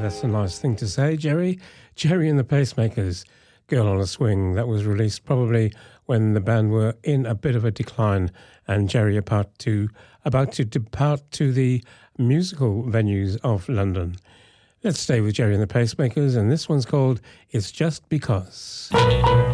that's a nice thing to say, Jerry. Jerry and the Pacemakers, Girl on a Swing. That was released probably when the band were in a bit of a decline and Jerry about to depart to the musical venues of London. Let's stay with Jerry and the Pacemakers, and this one's called It's Just Because.